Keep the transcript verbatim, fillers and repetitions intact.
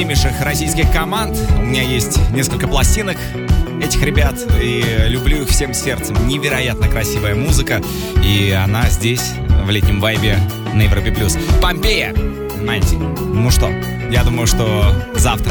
любимейших российских команд. У меня есть несколько пластинок этих ребят, и люблю их всем сердцем. Невероятно красивая музыка, и она здесь, в летнем вайбе на Европе+. Помпея! Понимаете? Ну что, я думаю, что завтра